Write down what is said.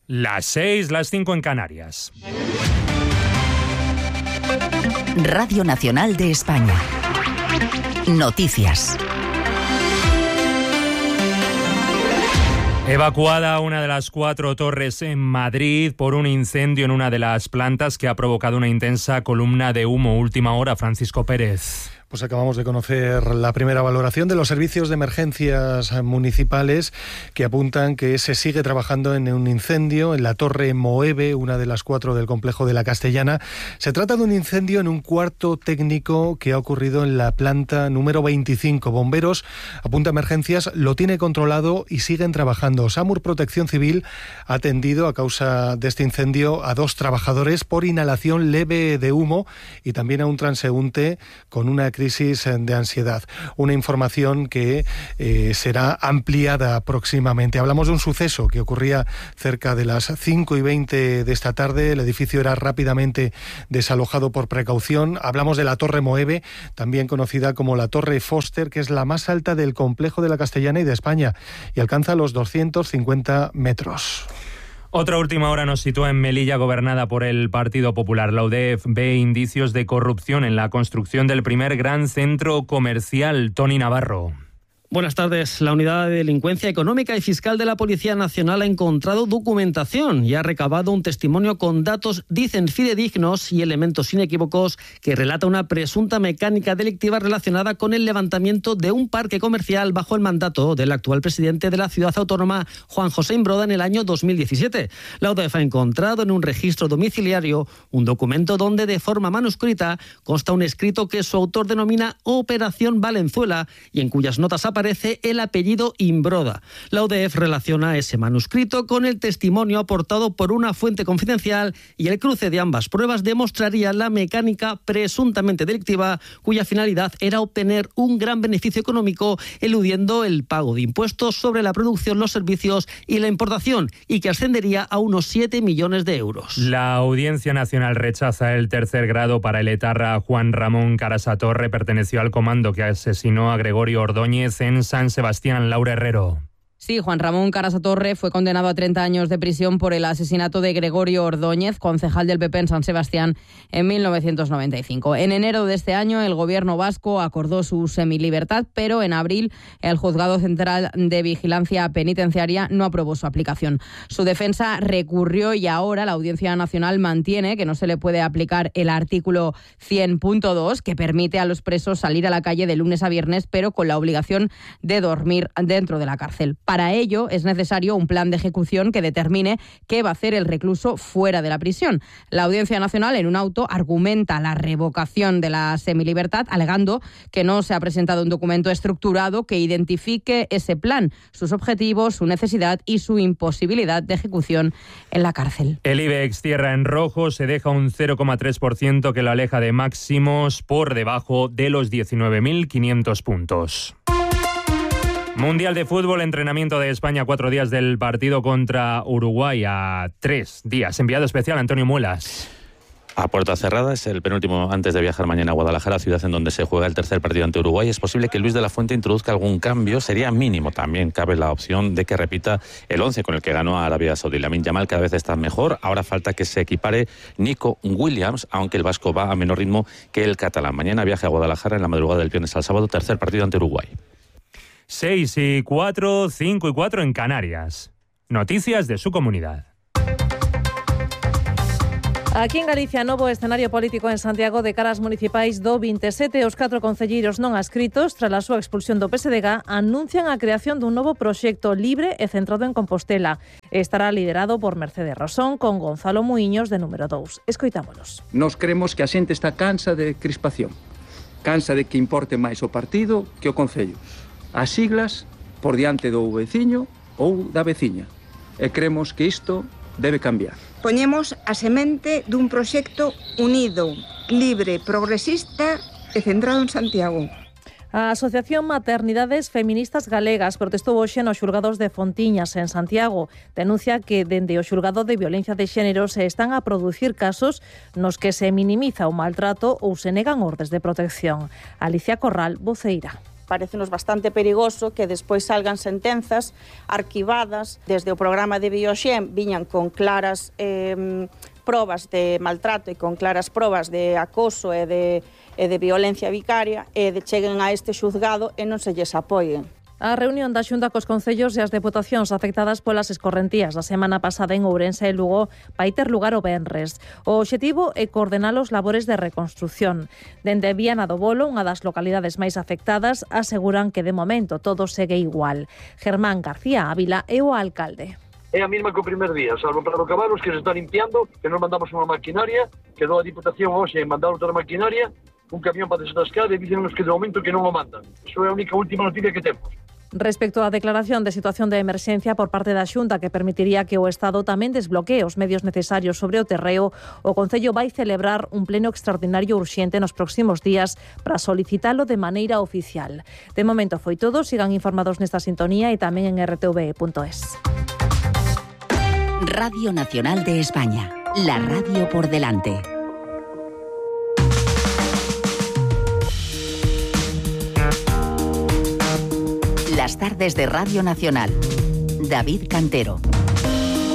Las 6, las 5 en Canarias. Radio Nacional de España. Noticias. Evacuada una de las 4 torres en Madrid por un incendio en una de las plantas que ha provocado una intensa columna de humo. Última hora, Francisco Pérez. Pues acabamos de conocer la primera valoración de los servicios de emergencias municipales que apuntan que se sigue trabajando en un incendio en la Torre Moeve, una de las 4 del complejo de la Castellana. Se trata de un incendio en un cuarto técnico que ha ocurrido en la planta número 25. Bomberos, apunta emergencias, lo tiene controlado y siguen trabajando. SAMUR Protección Civil ha atendido a causa de este incendio a 2 trabajadores por inhalación leve de humo y también a un transeúnte con una crisis de ansiedad. Una información que será ampliada próximamente. Hablamos de un suceso que ocurría cerca de las 5:20 de esta tarde. El edificio era rápidamente desalojado por precaución. Hablamos de la Torre Moeve, también conocida como la Torre Foster, que es la más alta del complejo de la Castellana y de España y alcanza los 250 metros. Otra última hora nos sitúa en Melilla, gobernada por el Partido Popular. La UDEF ve indicios de corrupción en la construcción del primer gran centro comercial. Toni Navarro. Buenas tardes. La Unidad de Delincuencia Económica y Fiscal de la Policía Nacional ha encontrado documentación y ha recabado un testimonio con datos, dicen, fidedignos y elementos inequívocos que relata una presunta mecánica delictiva relacionada con el levantamiento de un parque comercial bajo el mandato del actual presidente de la ciudad autónoma, Juan José Imbroda, en el año 2017. La UDEF ha encontrado en un registro domiciliario un documento donde de forma manuscrita consta un escrito que su autor denomina Operación Valenzuela y en cuyas notas aparece el apellido Imbroda. La UDEF relaciona ese manuscrito con el testimonio aportado por una fuente confidencial y el cruce de ambas pruebas demostraría la mecánica presuntamente delictiva cuya finalidad era obtener un gran beneficio económico eludiendo el pago de impuestos sobre la producción, los servicios y la importación y que ascendería a unos 7 millones de euros. La Audiencia Nacional rechaza el tercer grado para el etarra Juan Ramón Carasatorre. Perteneció al comando que asesinó a Gregorio Ordóñez en San Sebastián. Laura Herrero. Sí, Juan Ramón Carasatorre fue condenado a 30 años de prisión por el asesinato de Gregorio Ordóñez, concejal del PP en San Sebastián, en 1995. En enero de este año, el gobierno vasco acordó su semilibertad, pero en abril el Juzgado Central de Vigilancia Penitenciaria no aprobó su aplicación. Su defensa recurrió y ahora la Audiencia Nacional mantiene que no se le puede aplicar el artículo 100.2, que permite a los presos salir a la calle de lunes a viernes, pero con la obligación de dormir dentro de la cárcel. Para ello es necesario un plan de ejecución que determine qué va a hacer el recluso fuera de la prisión. La Audiencia Nacional, en un auto, argumenta la revocación de la semilibertad, alegando que no se ha presentado un documento estructurado que identifique ese plan, sus objetivos, su necesidad y su imposibilidad de ejecución en la cárcel. El IBEX cierra en rojo, se deja un 0,3% que lo aleja de máximos por debajo de los 19.500 puntos. Mundial de Fútbol, entrenamiento de España, 4 días del partido contra Uruguay a 3 días. Enviado especial Antonio Muelas. A puerta cerrada, es el penúltimo antes de viajar mañana a Guadalajara, ciudad en donde se juega el tercer partido ante Uruguay. Es posible que Luis de la Fuente introduzca algún cambio, sería mínimo. También cabe la opción de que repita el 11 con el que ganó a Arabia Saudí. Lamine Yamal cada vez está mejor, ahora falta que se equipare Nico Williams, aunque el vasco va a menor ritmo que el catalán. Mañana viaja a Guadalajara en la madrugada del viernes al sábado, tercer partido ante Uruguay. 6:04, 5:04 en Canarias. Noticias de su comunidad. Aquí en Galicia, novo escenario político en Santiago de caras municipais do 27. Os 4 concelleiros non adscritos, tras a súa expulsión do PSDG, anuncian a creación dun novo proxecto libre e centrado en Compostela. Estará liderado por Mercedes Rosón con Gonzalo Muiños de número 2. Escoitámonos. Nos creemos que a xente está cansa de crispación. Cansa de que importe máis o partido que o concello. As siglas por diante do veciño ou da veciña. E cremos que isto debe cambiar. Poñemos a semente dun proxecto unido, libre, progresista e centrado en Santiago. A Asociación Maternidades Feministas Galegas protestou hoxe nos xulgados de Fontiñas, en Santiago. Denuncia que dende o xulgado de violencia de xénero se están a producir casos nos que se minimiza o maltrato ou se negan ordes de protección. Alicia Corral, voceira. Parécenos bastante perigoso que despois salgan sentenzas arquivadas desde o programa de Bioxen, viñan con claras probas de maltrato e con claras probas de acoso e de violencia vicaria, e cheguen a este xuzgado e non se lles apoien. A reunión da Xunta cos concellos e as deputacións afectadas polas escorrentías da semana pasada en Ourense e Lugo vai ter lugar o venres. O obxectivo é coordenar os labores de reconstrución. Dende Viana do Bolo, unha das localidades máis afectadas, aseguran que de momento todo segue igual. Germán García Ávila é o alcalde. É a mesma que o primer día, salvo para os cabalos que se están limpiando, que nos mandamos unha maquinaria, quedou a Diputación hoxe en mandar outra maquinaria, un camión para desatascar e dicen que de momento que non o mandan. Iso é a única última noticia que temos. Respecto á declaración de situación de emerxencia por parte da Xunta que permitiría que o Estado tamén desbloquee os medios necesarios sobre o terreo, o Concello vai celebrar un pleno extraordinario urxente nos próximos días para solicitalo de maneira oficial. De momento foi todo, sigan informados nesta sintonía e tamén en rtve.es. Radio Nacional de España, la radio por delante. Las tardes de Radio Nacional. David Cantero.